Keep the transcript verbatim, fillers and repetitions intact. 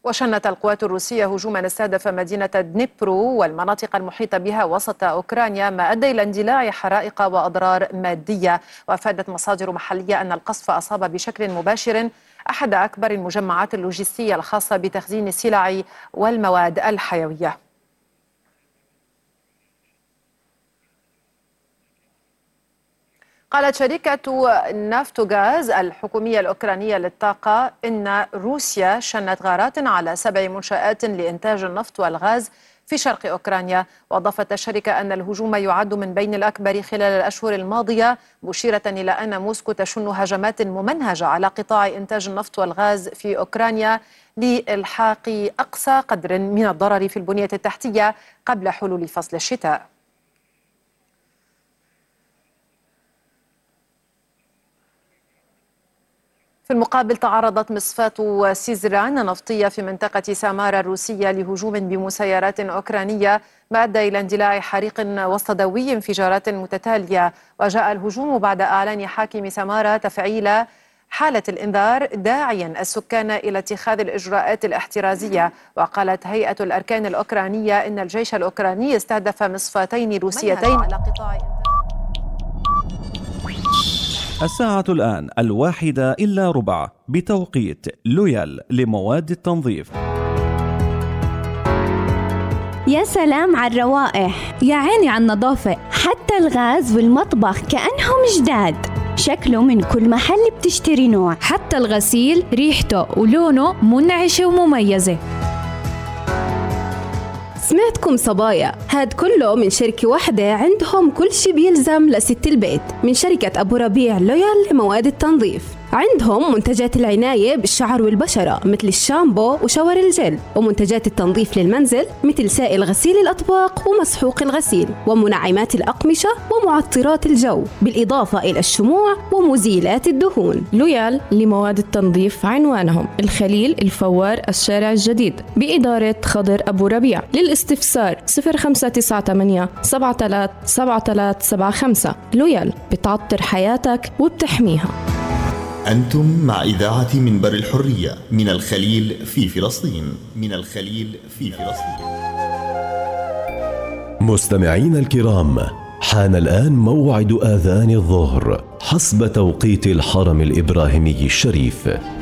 وشنت القوات الروسية هجوما استهدف مدينة دنيبرو والمناطق المحيطة بها وسط أوكرانيا، ما أدى إلى اندلاع حرائق وأضرار مادية. وأفادت مصادر محلية أن القصف أصاب بشكل مباشر أحد أكبر المجمعات اللوجستية الخاصة بتخزين السلع والمواد الحيوية. قالت شركة نافتوغاز الحكومية الأوكرانية للطاقة إن روسيا شنت غارات على سبع منشآت لإنتاج النفط والغاز في شرق أوكرانيا. وأضافت الشركة أن الهجوم يعد من بين الأكبر خلال الأشهر الماضية، مشيرة إلى أن موسكو تشن هجمات ممنهجة على قطاع إنتاج النفط والغاز في أوكرانيا لإلحاق أقصى قدر من الضرر في البنية التحتية قبل حلول فصل الشتاء. في المقابل، تعرضت مصفاة سيزران نفطية في منطقة سامارا الروسية لهجوم بمسيرات أوكرانية، ما أدى إلى اندلاع حريق وسط دوي انفجارات متتالية. وجاء الهجوم بعد إعلان حاكم سامارا تفعيل حالة الإنذار، داعيا السكان إلى اتخاذ الإجراءات الاحترازية. وقالت هيئة الأركان الأوكرانية إن الجيش الأوكراني استهدف مصفاتين روسيتين على قطاع. الساعة الآن الواحدة إلا ربع بتوقيت لويال لمواد التنظيف. يا سلام على الروائح، يا عيني على النظافة، حتى الغاز والمطبخ كأنهم جداد، شكله من كل محل بتشتري نوع. حتى الغسيل ريحته ولونه منعشة ومميزة. سمعتكم صبايا، هاد كله من شركة واحدة عندهم كل شي بيلزم لست البيت، من شركة أبو ربيع لويال لمواد التنظيف. عندهم منتجات العناية بالشعر والبشرة مثل الشامبو وشاور الجل، ومنتجات التنظيف للمنزل مثل سائل غسيل الأطباق ومسحوق الغسيل، ومنعمات الأقمشة ومعطرات الجو، بالإضافة إلى الشموع ومزيلات الدهون. لويال لمواد التنظيف عنوانهم الخليل الفوار الشارع الجديد بإدارة خضر أبو ربيع. للاستفسار صفر خمسة تسعة ثمانية سبعة ثلاثة سبعة ثلاثة سبعة خمسة. لويال بتعطر حياتك وبتحميها. أنتم مع إذاعة منبر الحرية من الخليل في فلسطين. من الخليل في فلسطين. مستمعين الكرام، حان الآن موعد آذان الظهر حسب توقيت الحرم الإبراهيمي الشريف.